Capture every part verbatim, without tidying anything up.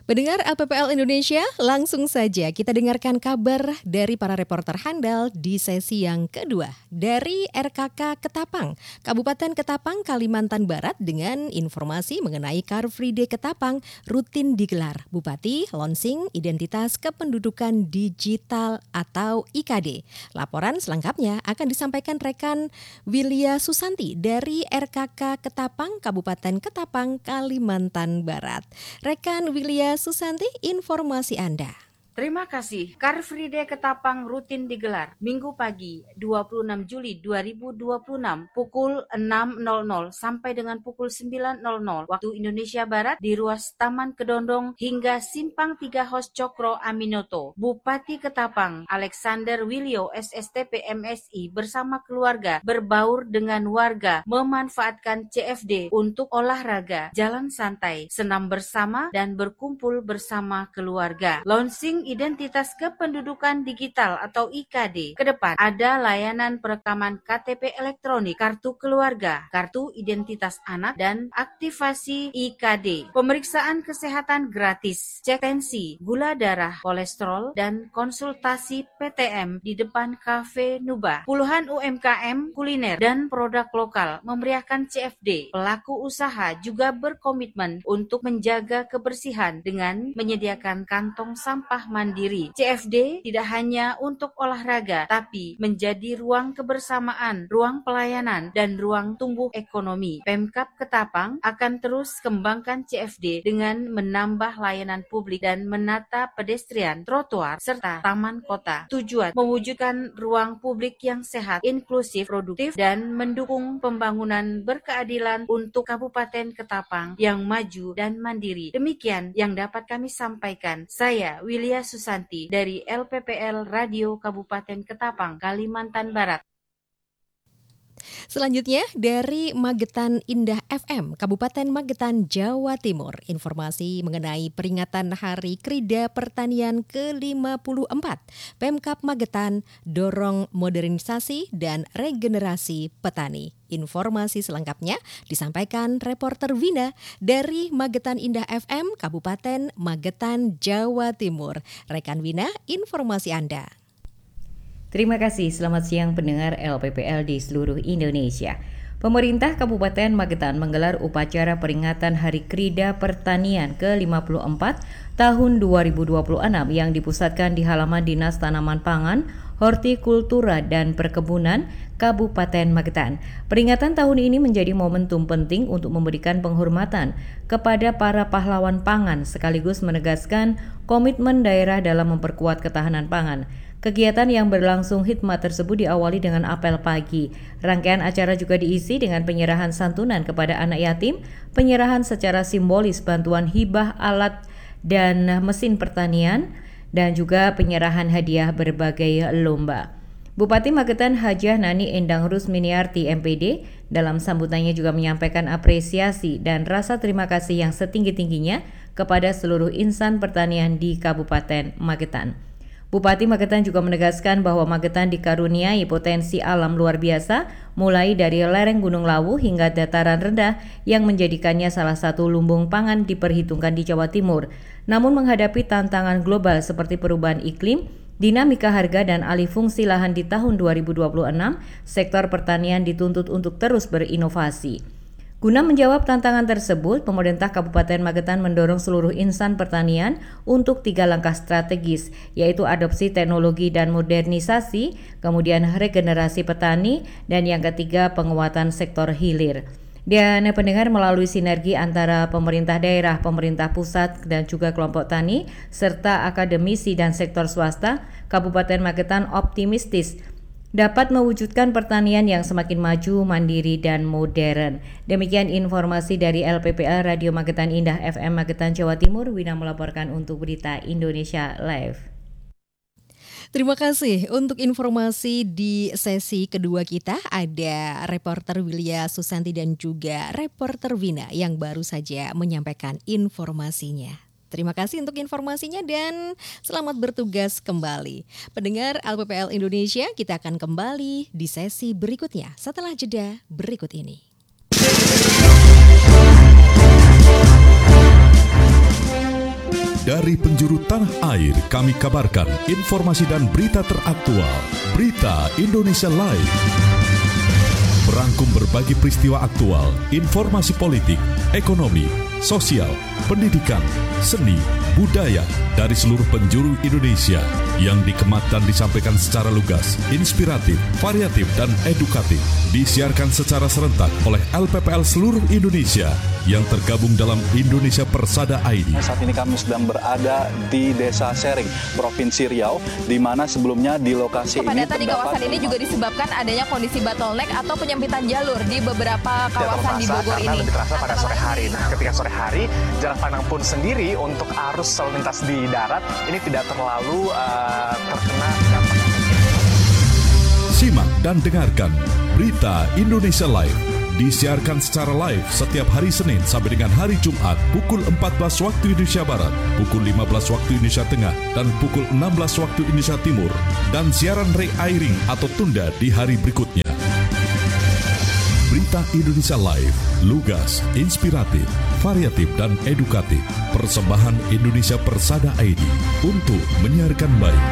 Pendengar L P P L Indonesia, langsung saja kita dengarkan kabar dari para reporter handal di sesi yang kedua dari R K K Ketapang, Kabupaten Ketapang, Kalimantan Barat dengan informasi mengenai Car Free Day Ketapang rutin digelar. Bupati launching identitas kependudukan digital atau I K D. Laporan selengkapnya akan disampaikan rekan Wilya Susanti dari R K K Ketapang, Kabupaten Ketapang, Kalimantan Barat. Rekan Wilya Susanti, informasi Anda. Terima kasih. Car Free Day Ketapang rutin digelar Minggu pagi dua puluh enam Juli dua ribu dua puluh enam pukul enam nol nol sampai dengan pukul sembilan nol nol waktu Indonesia Barat di ruas Taman Kedondong hingga Simpang tiga Hos Cokro Aminoto. Bupati Ketapang Alexander Wilio S S T P M S I bersama keluarga berbaur dengan warga memanfaatkan C F D untuk olahraga, jalan santai, senam bersama dan berkumpul bersama keluarga. Launching identitas kependudukan digital atau I K D. Kedepan ada layanan perekaman K T P elektronik, kartu keluarga, kartu identitas anak, dan aktivasi I K D. Pemeriksaan kesehatan gratis, cek tensi, gula darah, kolesterol, dan konsultasi P T M di depan Cafe Nuba. Puluhan U M K M, kuliner, dan produk lokal memeriahkan C F D. Pelaku usaha juga berkomitmen untuk menjaga kebersihan dengan menyediakan kantong sampah mandiri. C F D tidak hanya untuk olahraga, tapi menjadi ruang kebersamaan, ruang pelayanan, dan ruang tumbuh ekonomi. Pemkab Ketapang akan terus kembangkan C F D dengan menambah layanan publik dan menata pedestrian, trotoar, serta taman kota. Tujuan mewujudkan ruang publik yang sehat, inklusif, produktif, dan mendukung pembangunan berkeadilan untuk Kabupaten Ketapang yang maju dan mandiri. Demikian yang dapat kami sampaikan. Saya Wilya Susanti dari L P P L Radio Kabupaten Ketapang, Kalimantan Barat. Selanjutnya dari Magetan Indah F M, Kabupaten Magetan, Jawa Timur. Informasi mengenai peringatan Hari Krida Pertanian ke lima puluh empat. Pemkab Magetan dorong modernisasi dan regenerasi petani. Informasi selengkapnya disampaikan reporter Vina dari Magetan Indah F M, Kabupaten Magetan, Jawa Timur. Rekan Vina, informasi Anda. Terima kasih, selamat siang pendengar L P P L di seluruh Indonesia. Pemerintah Kabupaten Magetan menggelar upacara peringatan Hari Krida Pertanian ke lima puluh empat tahun dua ribu dua puluh enam yang dipusatkan di halaman Dinas Tanaman Pangan, Hortikultura dan Perkebunan Kabupaten Magetan. Peringatan tahun ini menjadi momentum penting untuk memberikan penghormatan kepada para pahlawan pangan sekaligus menegaskan komitmen daerah dalam memperkuat ketahanan pangan. Kegiatan yang berlangsung hikmat tersebut diawali dengan apel pagi. Rangkaian acara juga diisi dengan penyerahan santunan kepada anak yatim, penyerahan secara simbolis bantuan hibah alat dan mesin pertanian, dan juga penyerahan hadiah berbagai lomba. Bupati Magetan Hajah Nani Endang Rusminiarti M P D dalam sambutannya juga menyampaikan apresiasi dan rasa terima kasih yang setinggi-tingginya kepada seluruh insan pertanian di Kabupaten Magetan. Bupati Magetan juga menegaskan bahwa Magetan dikaruniai potensi alam luar biasa, mulai dari lereng Gunung Lawu hingga dataran rendah yang menjadikannya salah satu lumbung pangan diperhitungkan di Jawa Timur. Namun menghadapi tantangan global seperti perubahan iklim, dinamika harga dan alih fungsi lahan di tahun dua ribu dua puluh enam, sektor pertanian dituntut untuk terus berinovasi. Guna menjawab tantangan tersebut, pemerintah Kabupaten Magetan mendorong seluruh insan pertanian untuk tiga langkah strategis, yaitu adopsi teknologi dan modernisasi, kemudian regenerasi petani, dan yang ketiga penguatan sektor hilir. Dan pendengar, melalui sinergi antara pemerintah daerah, pemerintah pusat, dan juga kelompok tani, serta akademisi dan sektor swasta, Kabupaten Magetan optimistis dapat mewujudkan pertanian yang semakin maju, mandiri, dan modern. Demikian informasi dari L P P L Radio Magetan Indah F M Magetan, Jawa Timur. Wina melaporkan untuk Berita Indonesia Live. Terima kasih untuk informasi di sesi kedua kita. Ada reporter Wilya Susanti dan juga reporter Vina yang baru saja menyampaikan informasinya. Terima kasih untuk informasinya dan selamat bertugas kembali. Pendengar L P P L Indonesia, kita akan kembali di sesi berikutnya setelah jeda berikut ini. Dari penjuru tanah air, kami kabarkan informasi dan berita teraktual. Berita Indonesia Live. Merangkum berbagai peristiwa aktual, informasi politik, ekonomi, sosial, pendidikan, seni, budaya dari seluruh penjuru Indonesia yang dikemat dan disampaikan secara lugas, inspiratif, variatif, dan edukatif. Disiarkan secara serentak oleh L P P L seluruh Indonesia yang tergabung dalam Indonesia Persada I D. Saat ini kami sedang berada di Desa Sering, Provinsi Riau, di mana sebelumnya di lokasi ini kepadatan di kawasan ini juga disebabkan adanya kondisi bottleneck atau penyempitan jalur di beberapa kawasan di Bogor ini. Lebih terasa pada sore hari. Nah, ketika sore hari, jarak pandang pun sendiri untuk arus lalu lintas di darat ini tidak terlalu uh, terkena dampak. Simak dan dengarkan Berita Indonesia Live. Disiarkan secara live setiap hari Senin sampai dengan hari Jumat pukul empat belas waktu Indonesia Barat, pukul lima belas waktu Indonesia Tengah, dan pukul enam belas waktu Indonesia Timur. Dan siaran re-airing atau tunda di hari berikutnya. Berita Indonesia Live, lugas, inspiratif, variatif, dan edukatif. Persembahan Indonesia Persada I D untuk menyiarkan baik.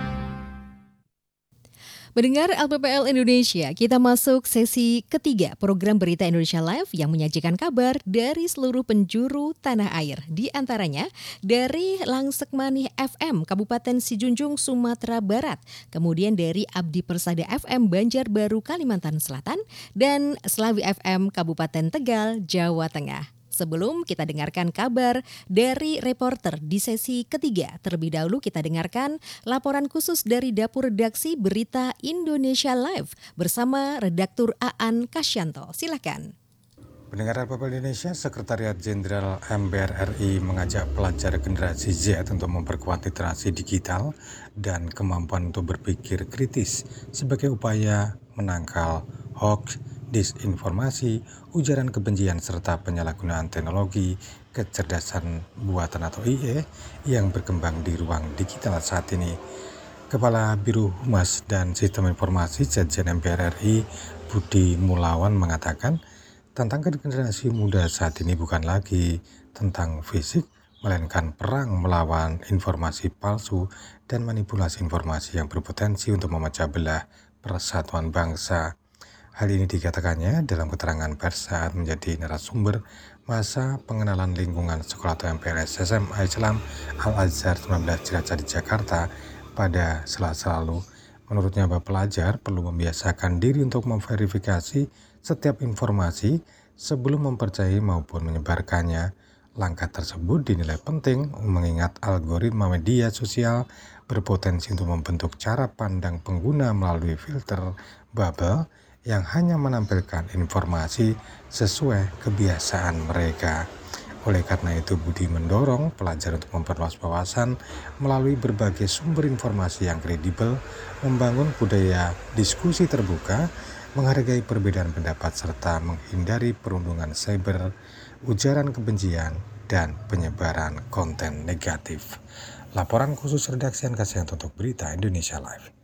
Mendengar L P P L Indonesia, kita masuk sesi ketiga program Berita Indonesia Live yang menyajikan kabar dari seluruh penjuru tanah air. Di antaranya dari Langsekmani F M, Kabupaten Sijunjung, Sumatera Barat. Kemudian dari Abdi Persada F M, Banjarbaru, Kalimantan Selatan. Dan Slawi F M, Kabupaten Tegal, Jawa Tengah. Sebelum kita dengarkan kabar dari reporter di sesi ketiga, terlebih dahulu kita dengarkan laporan khusus dari Dapur Redaksi Berita Indonesia Live bersama redaktur Aan Kasyanto. Silakan. Pendengar L P P L Indonesia, Sekretariat Jenderal M P R R I mengajak pelajar generasi Z untuk memperkuat literasi digital dan kemampuan untuk berpikir kritis sebagai upaya menangkal hoax, disinformasi, ujaran kebencian, serta penyalahgunaan teknologi kecerdasan buatan atau I A yang berkembang di ruang digital saat ini. Kepala Biro Humas dan Sistem Informasi Sekjen M P R R I, Budi Mulawan, mengatakan, tantangan generasi muda saat ini bukan lagi tentang fisik, melainkan perang melawan informasi palsu dan manipulasi informasi yang berpotensi untuk memecah belah persatuan bangsa. Hal ini dikatakannya dalam keterangan pers saat menjadi narasumber masa pengenalan lingkungan sekolah atau M P R S S M A Islam Al-Azhar sembilan belas Cilacap di Jakarta pada Selasa lalu. Menurutnya, bahwa pelajar perlu membiasakan diri untuk memverifikasi setiap informasi sebelum mempercayai maupun menyebarkannya. Langkah tersebut dinilai penting mengingat algoritma media sosial berpotensi untuk membentuk cara pandang pengguna melalui filter bubble yang hanya menampilkan informasi sesuai kebiasaan mereka. Oleh karena itu, Budi mendorong pelajar untuk memperluas wawasan melalui berbagai sumber informasi yang kredibel, membangun budaya diskusi terbuka, menghargai perbedaan pendapat, serta menghindari perundungan cyber, ujaran kebencian, dan penyebaran konten negatif. Laporan khusus redaksi Aan Kasyanto untuk Berita Indonesia Live.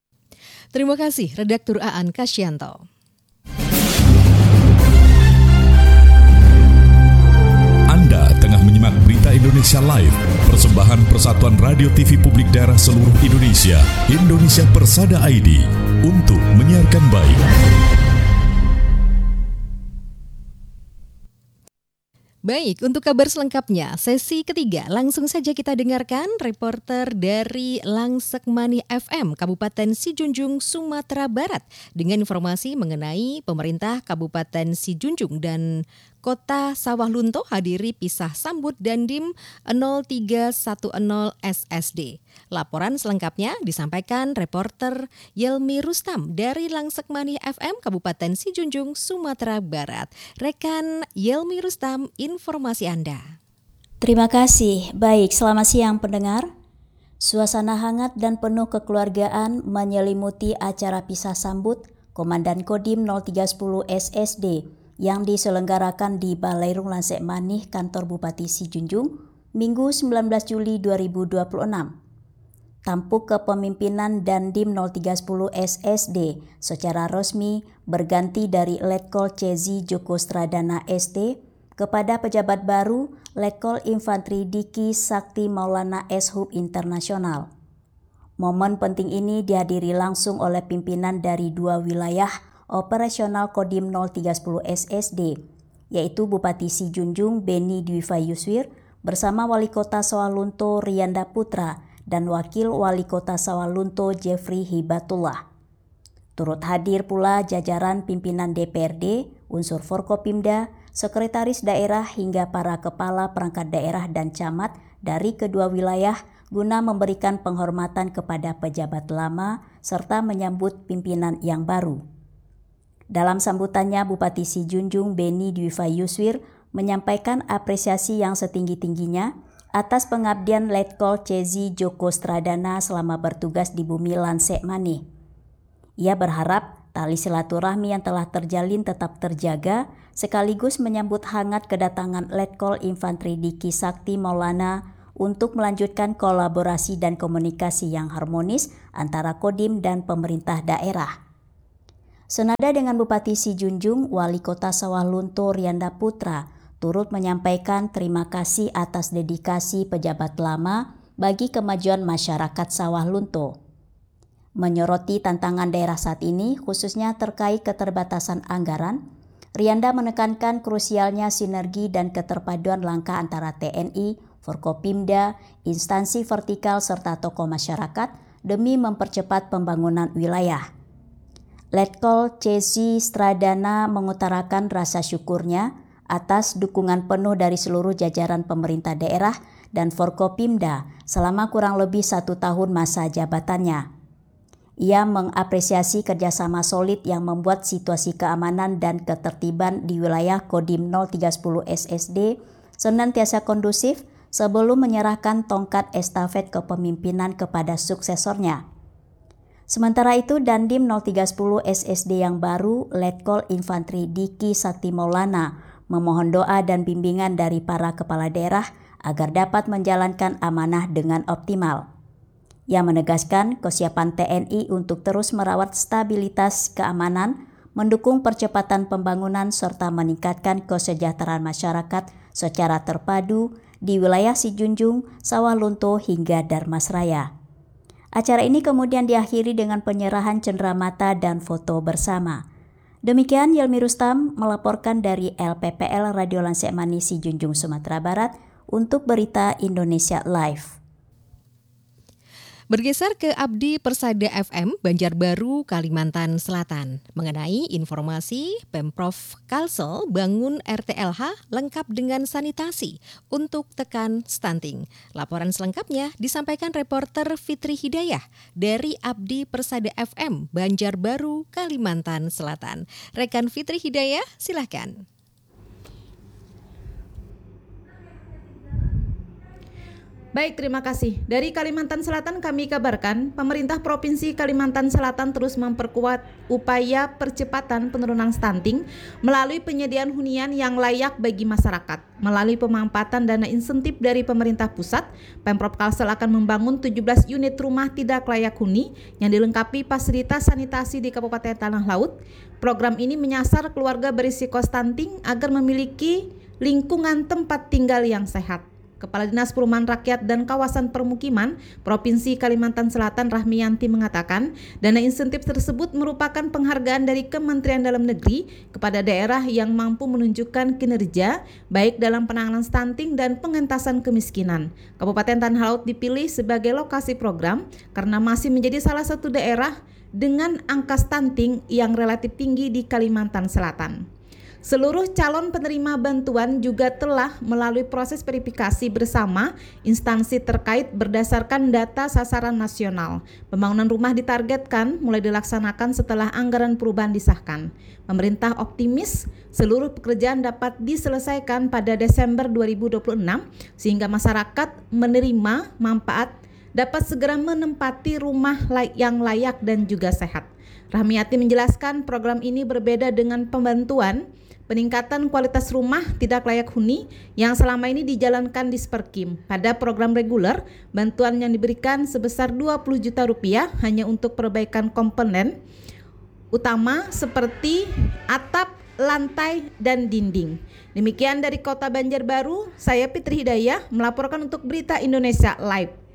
Terima kasih, redaktur Aan Kasyanto. Anda tengah menyimak Berita Indonesia Live, persembahan Persatuan Radio T V Publik Daerah seluruh Indonesia, Indonesia Persada I D, untuk menyiarkan baik. Baik, untuk kabar selengkapnya, sesi ketiga langsung saja kita dengarkan reporter dari Langsekmani F M, Kabupaten Sijunjung, Sumatera Barat, dengan informasi mengenai pemerintah Kabupaten Sijunjung dan Kota Sawah Lunto hadiri pisah sambut Dandim nol tiga satu nol S S D. Laporan selengkapnya disampaikan reporter Yelmi Rustam dari Langsekmani F M, Kabupaten Sijunjung, Sumatera Barat. Rekan Yelmi Rustam, informasi Anda. Terima kasih. Baik, selamat siang pendengar. Suasana hangat dan penuh kekeluargaan menyelimuti acara pisah sambut Komandan Kodim nol tiga satu nol S S D yang diselenggarakan di Balai Rung Langsekmani, Kantor Bupati Sijunjung, Minggu sembilan belas Juli dua ribu dua puluh enam. Tampuk kepemimpinan Dandim nol tiga satu nol S S D secara resmi berganti dari Letkol Cezi Joko Stradana S T kepada pejabat baru Letkol Infantri Diki Sakti Maulana S-Hub Internasional. Momen penting ini dihadiri langsung oleh pimpinan dari dua wilayah operasional Kodim nol tiga nol S S D, yaitu Bupati Sijunjung Beni Dwifa Yuswir bersama Wali Kota Sawalunto Riyanda Putra dan Wakil Wali Kota Sawalunto Jeffrey Hibatullah. Turut hadir pula jajaran pimpinan D P R D, unsur Forkopimda, sekretaris daerah hingga para kepala perangkat daerah dan camat dari kedua wilayah guna memberikan penghormatan kepada pejabat lama serta menyambut pimpinan yang baru. Dalam sambutannya, Bupati Sijunjung Beni Dwifa Yuswir menyampaikan apresiasi yang setinggi-tingginya atas pengabdian Letkol Cezi Joko Stradana selama bertugas di bumi Lansek Maneh. Ia berharap tali silaturahmi yang telah terjalin tetap terjaga, sekaligus menyambut hangat kedatangan Letkol Infantri Diki Sakti Maulana untuk melanjutkan kolaborasi dan komunikasi yang harmonis antara Kodim dan pemerintah daerah. Senada dengan Bupati Sijunjung, Wali Kota Sawalunto Riyanda Putra turut menyampaikan terima kasih atas dedikasi pejabat lama bagi kemajuan masyarakat Sawalunto. Menyoroti tantangan daerah saat ini, khususnya terkait keterbatasan anggaran, Riyanda menekankan krusialnya sinergi dan keterpaduan langkah antara T N I, Forkopimda, instansi vertikal serta tokoh masyarakat demi mempercepat pembangunan wilayah. Letkol Cezi Stradana mengutarakan rasa syukurnya atas dukungan penuh dari seluruh jajaran pemerintah daerah dan Forkopimda selama kurang lebih satu tahun masa jabatannya. Ia mengapresiasi kerjasama solid yang membuat situasi keamanan dan ketertiban di wilayah Kodim nol tiga nol S S D senantiasa kondusif sebelum menyerahkan tongkat estafet kepemimpinan kepada suksesornya. Sementara itu, Dandim nol tiga nol S S D yang baru, Letkol Infantri Diki Sakti Maulana, memohon doa dan bimbingan dari para kepala daerah agar dapat menjalankan amanah dengan optimal. Ia menegaskan kesiapan T N I untuk terus merawat stabilitas keamanan, mendukung percepatan pembangunan serta meningkatkan kesejahteraan masyarakat secara terpadu di wilayah Sijunjung, Sawalunto hingga Darmasraya. Acara ini kemudian diakhiri dengan penyerahan cenderamata dan foto bersama. Demikian Yelmi Rustam melaporkan dari L P P L Radio Lansek Maneh Sijunjung, Sumatera Barat untuk Berita Indonesia Live. Bergeser ke Abdi Persada F M Banjarbaru, Kalimantan Selatan mengenai informasi Pemprov Kalsel bangun R T L H lengkap dengan sanitasi untuk tekan stunting. Laporan selengkapnya disampaikan reporter Fitri Hidayah dari Abdi Persada F M Banjarbaru, Kalimantan Selatan. Rekan Fitri Hidayah, silakan. Baik, terima kasih. Dari Kalimantan Selatan kami kabarkan, pemerintah Provinsi Kalimantan Selatan terus memperkuat upaya percepatan penurunan stunting melalui penyediaan hunian yang layak bagi masyarakat. Melalui pemanfaatan dana insentif dari pemerintah pusat, Pemprov Kalsel akan membangun tujuh belas unit rumah tidak layak huni yang dilengkapi fasilitas sanitasi di Kabupaten Tanah Laut. Program ini menyasar keluarga berisiko stunting agar memiliki lingkungan tempat tinggal yang sehat. Kepala Dinas Perumahan Rakyat dan Kawasan Permukiman Provinsi Kalimantan Selatan Rahmiyanti mengatakan, dana insentif tersebut merupakan penghargaan dari Kementerian Dalam Negeri kepada daerah yang mampu menunjukkan kinerja baik dalam penanganan stunting dan pengentasan kemiskinan. Kabupaten Tanah Laut dipilih sebagai lokasi program karena masih menjadi salah satu daerah dengan angka stunting yang relatif tinggi di Kalimantan Selatan. Seluruh calon penerima bantuan juga telah melalui proses verifikasi bersama instansi terkait berdasarkan data sasaran nasional. Pembangunan rumah ditargetkan mulai dilaksanakan setelah anggaran perubahan disahkan. Pemerintah optimis seluruh pekerjaan dapat diselesaikan pada Desember dua ribu dua puluh enam sehingga masyarakat menerima manfaat dapat segera menempati rumah yang layak dan juga sehat. Rahmiati menjelaskan program ini berbeda dengan pembantuan peningkatan kualitas rumah tidak layak huni yang selama ini dijalankan di Sperkim. Pada program reguler, bantuan yang diberikan sebesar dua puluh juta rupiah hanya untuk perbaikan komponen utama seperti atap, lantai, dan dinding. Demikian dari Kota Banjarbaru, saya Fitri Hidayah melaporkan untuk Berita Indonesia Live.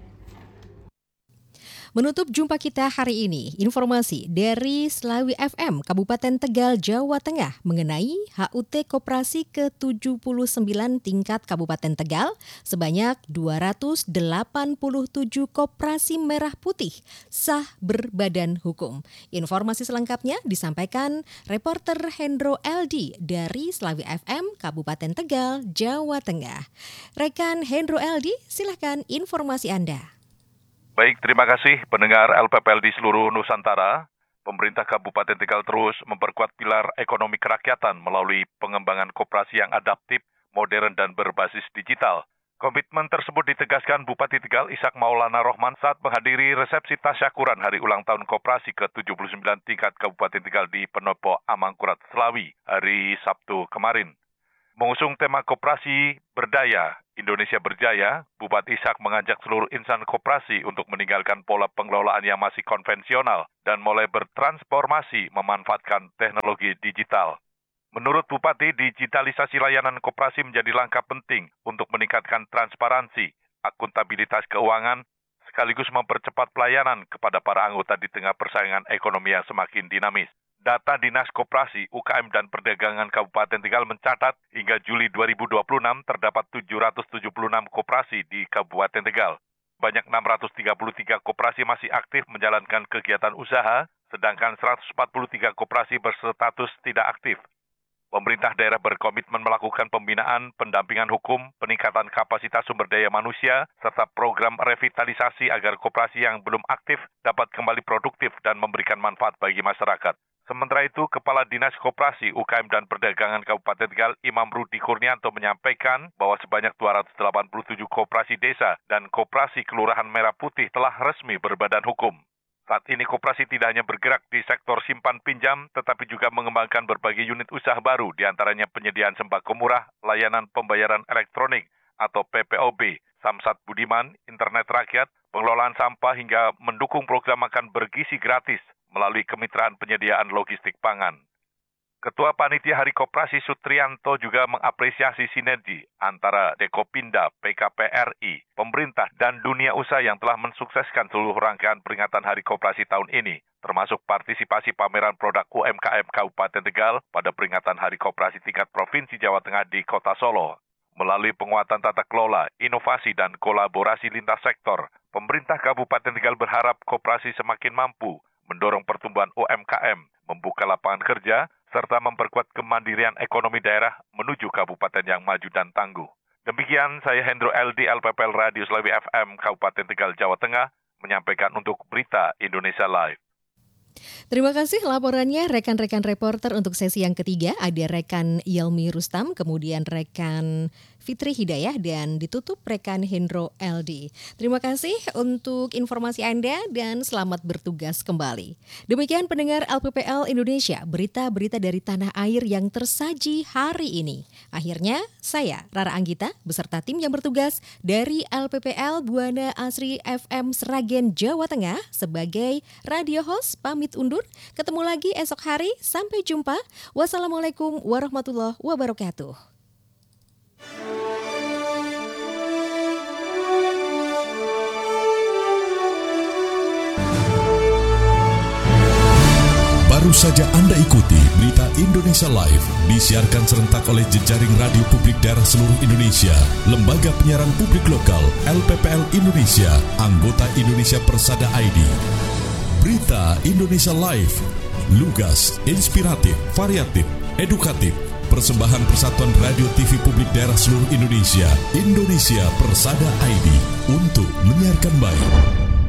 Menutup jumpa kita hari ini, informasi dari Slawi F M Kabupaten Tegal, Jawa Tengah mengenai H U T Koperasi ke tujuh puluh sembilan tingkat Kabupaten Tegal sebanyak dua ratus delapan puluh tujuh koperasi merah putih sah berbadan hukum. Informasi selengkapnya disampaikan reporter Hendro L D dari Slawi F M Kabupaten Tegal, Jawa Tengah. Rekan Hendro L D, silakan informasi Anda. Baik, terima kasih pendengar L P P L di seluruh Nusantara. Pemerintah Kabupaten Tegal terus memperkuat pilar ekonomi kerakyatan melalui pengembangan koperasi yang adaptif, modern, dan berbasis digital. Komitmen tersebut ditegaskan Bupati Tegal Ishak Maulana Rohman saat menghadiri resepsi tasyakuran hari ulang tahun koperasi ke tujuh puluh sembilan tingkat Kabupaten Tegal di Penopo Amangkurat, Slawi, hari Sabtu kemarin. Mengusung tema koperasi berdaya, Indonesia berjaya, Bupati Ishak mengajak seluruh insan koperasi untuk meninggalkan pola pengelolaan yang masih konvensional dan mulai bertransformasi memanfaatkan teknologi digital. Menurut Bupati, digitalisasi layanan koperasi menjadi langkah penting untuk meningkatkan transparansi, akuntabilitas keuangan, sekaligus mempercepat pelayanan kepada para anggota di tengah persaingan ekonomi yang semakin dinamis. Data Dinas Koperasi, U K M, dan Perdagangan Kabupaten Tegal mencatat hingga Juli dua ribu dua puluh enam terdapat tujuh ratus tujuh puluh enam koperasi di Kabupaten Tegal. Banyak enam ratus tiga puluh tiga koperasi masih aktif menjalankan kegiatan usaha, sedangkan seratus empat puluh tiga koperasi berstatus tidak aktif. Pemerintah daerah berkomitmen melakukan pembinaan, pendampingan hukum, peningkatan kapasitas sumber daya manusia, serta program revitalisasi agar koperasi yang belum aktif dapat kembali produktif dan memberikan manfaat bagi masyarakat. Sementara itu, Kepala Dinas Koperasi, U K M, dan Perdagangan Kabupaten Tegal, Imam Rudi Kurnianto menyampaikan bahwa sebanyak dua ratus delapan puluh tujuh koperasi desa dan koperasi Kelurahan Merah Putih telah resmi berbadan hukum. Saat ini koperasi tidak hanya bergerak di sektor simpan pinjam, tetapi juga mengembangkan berbagai unit usaha baru, diantaranya penyediaan sembako murah, layanan pembayaran elektronik atau P P O B, Samsat Budiman, internet rakyat, pengelolaan sampah hingga mendukung program makan bergizi gratis melalui kemitraan penyediaan logistik pangan. Ketua Panitia Hari Koperasi Sutrianto juga mengapresiasi sinergi antara Dekopinda, P K P R I, pemerintah, dan dunia usaha yang telah mensukseskan seluruh rangkaian peringatan Hari Koperasi tahun ini, termasuk partisipasi pameran produk U M K M Kabupaten Tegal pada peringatan Hari Koperasi tingkat Provinsi Jawa Tengah di Kota Solo. Melalui penguatan tata kelola, inovasi, dan kolaborasi lintas sektor, pemerintah Kabupaten Tegal berharap koperasi semakin mampu mendorong pertumbuhan U M K M, membuka lapangan kerja, serta memperkuat kemandirian ekonomi daerah menuju kabupaten yang maju dan tangguh. Demikian saya Hendro L D, L P P L Radio Slawi F M Kabupaten Tegal, Jawa Tengah, menyampaikan untuk Berita Indonesia Live. Terima kasih laporannya rekan-rekan reporter. Untuk sesi yang ketiga ada rekan Yelmi Rustam, kemudian rekan Fitri Hidayah, dan ditutup rekan Hendro L D. Terima kasih untuk informasi Anda dan selamat bertugas kembali. Demikian pendengar L P P L Indonesia, berita-berita dari tanah air yang tersaji hari ini. Akhirnya saya Rara Anggita beserta tim yang bertugas dari L P P L Buana Asri F M Sragen, Jawa Tengah sebagai radio host pamit undur. Ketemu lagi esok hari. Sampai jumpa. Wassalamualaikum warahmatullahi wabarakatuh. Baru saja Anda ikuti Berita Indonesia Live, disiarkan serentak oleh jejaring radio publik daerah seluruh Indonesia, Lembaga Penyiaran Publik Lokal, L P P L Indonesia, anggota Indonesia Persada I D. Berita Indonesia Live, lugas, inspiratif, variatif, edukatif, persembahan Persatuan Radio T V Publik Daerah seluruh Indonesia, Indonesia Persada I D, untuk menyiarkan baik.